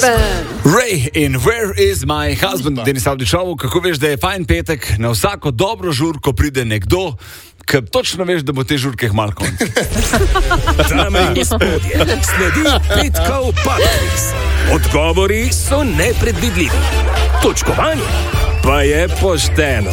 Ray in Where is my husband? Denis Avdićovu, kako veš, da je fajn petek? Na vsako dobro žurko pride nekdo, ki točno veš, da bo te žurke hmal konc. Dame in gospodje, sledi petkov Patris. Odgovori so nepredvidljivi. Točkovanje pa je pošteno.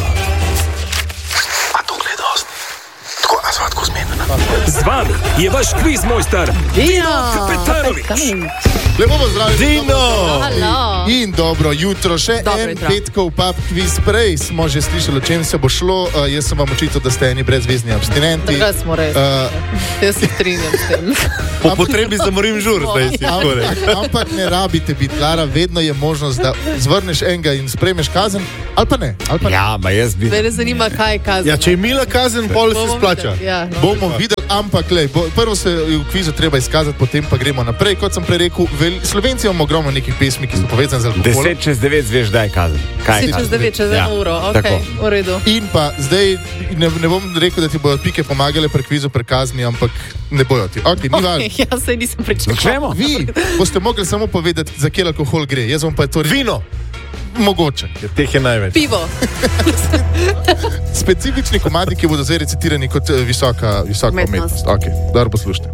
Z vami je vaš kviz mojster Dino Kapetanović. Lepo pozdravljeni, Dino! In dobro jutro, še en petkov pub quiz. Prej smo že slišali, o čem se bo šlo. Jaz sem vam očital, da ste eni brezvezni abstinenti. Tako smo res. Jaz se strinjam s tem. Po potrebi zamorim žur, zdaj si skoraj. Ampak ne rabite biti, Lara, vedno je možnost, da zvrneš enega in sprejmeš kazen, ali pa ne. Ja, ma jaz bi... Mene zanima, kaj je kazen. Ja, če je mila kazen, pol se splača. Ja, no. Bomo videli, ampak lej, prvo se v kvizu treba izkazati, potem pa gremo naprej. Kot sem prej rekel, Slovenci imamo ogromno nekih pesmi, ki so povezane z alkoholom. 10 čez 9 zveš, da je kazen. Kaj je 10 čez kazen? 9 čez 1 uro, ok, v redu. In pa zdaj, ne bom rekel, da ti bodo pike pomagale pri kvizu, pri kazni, ampak ne bojo ti. Ok, ni važno. Ja, se nisem pričakoval. Začnemo? Vi boste mogli samo povedati, za kje alkohol gre. Jaz bom pa to rekel. Vino! Mogoče. Ja, teh je največ. Pivo. Specifični komadi, ki bodo zdaj recitirani kot visoka umetnost. Ok, dobro poslušajte.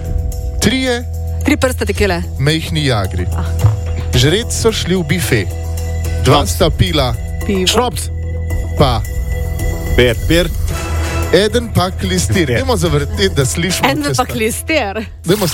3 prste tekile. Mejhni jagri. Žreti so šli v bife. 2 sta pila. Pivo. Šrops! Pa. Per. Eden pa klistir. Dajmo zavrteti, da slišimo. En pa klister. Dajmo